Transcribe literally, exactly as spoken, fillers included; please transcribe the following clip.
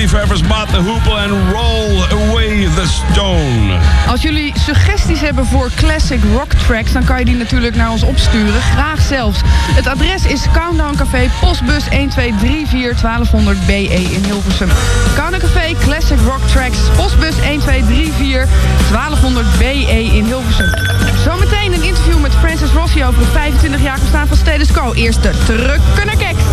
liefhebbers, Maat de Hoepel en Roll Away the Stone. Als jullie suggesties hebben voor classic rock tracks, dan kan je die natuurlijk naar ons opsturen. Graag zelfs. Het adres is Countdown Café, postbus een twee drie vier twaalfhonderd B E in Hilversum. Countdown Café, classic rock tracks, postbus een twee drie vier twaalfhonderd B E in Hilversum. Zometeen een interview met Francis Rossi over het vijfentwintig jaar bestaan van Status Quo. Eerst de truckende gek.